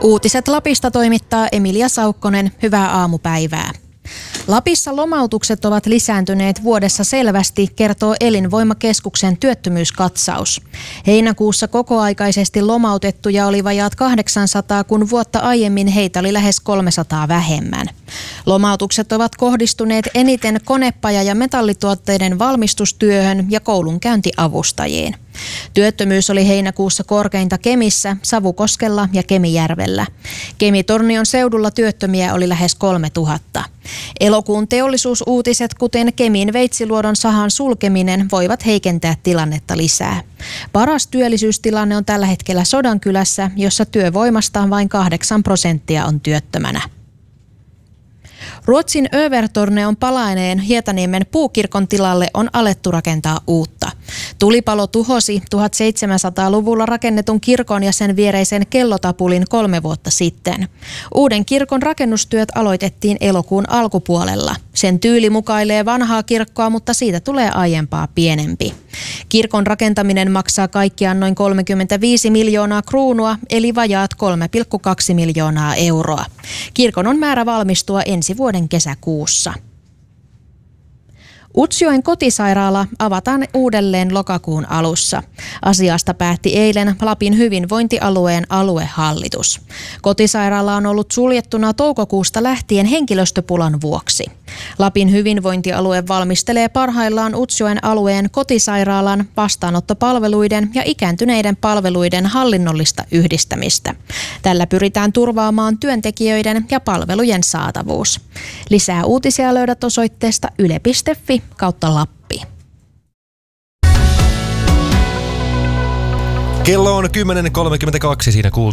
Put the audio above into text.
Uutiset Lapista toimittaa Emilia Saukkonen. Hyvää aamupäivää. Lapissa lomautukset ovat lisääntyneet vuodessa selvästi, kertoo Elinvoimakeskuksen työttömyyskatsaus. Heinäkuussa kokoaikaisesti lomautettuja oli vajaat 800, kun vuotta aiemmin heitä oli lähes 300 vähemmän. Lomautukset ovat kohdistuneet eniten konepaja- ja metallituotteiden valmistustyöhön ja koulunkäyntiavustajiin. Työttömyys oli heinäkuussa korkeinta Kemissä, Savukoskella ja Kemijärvellä. Kemi-Tornion seudulla työttömiä oli lähes 3000. Elokuun teollisuusuutiset, kuten Kemin Veitsiluodon sahan sulkeminen, voivat heikentää tilannetta lisää. Paras työllisyystilanne on tällä hetkellä Sodankylässä, jossa työvoimasta vain 8% on työttömänä. Ruotsin Övertorneon palaineen Hietaniemen puukirkon tilalle on alettu rakentaa uutta. Tulipalo tuhosi 1700-luvulla rakennetun kirkon ja sen viereisen kellotapulin 3 vuotta sitten. Uuden kirkon rakennustyöt aloitettiin elokuun alkupuolella. Sen tyyli mukailee vanhaa kirkkoa, mutta siitä tulee aiempaa pienempi. Kirkon rakentaminen maksaa kaikkiaan noin 35 miljoonaa kruunua, eli vajaat 3,2 miljoonaa euroa. Kirkon on määrä valmistua ensi vuoden kesäkuussa. Utsjoen kotisairaala avataan uudelleen lokakuun alussa. Asiasta päätti eilen Lapin hyvinvointialueen aluehallitus. Kotisairaala on ollut suljettuna toukokuusta lähtien henkilöstöpulan vuoksi. Lapin hyvinvointialue valmistelee parhaillaan Utsjoen alueen kotisairaalan, vastaanottopalveluiden ja ikääntyneiden palveluiden hallinnollista yhdistämistä. Tällä pyritään turvaamaan työntekijöiden ja palvelujen saatavuus. Lisää uutisia löydät osoitteesta yle.fi/Lappi. Kello on 10.32, siinä kuultiin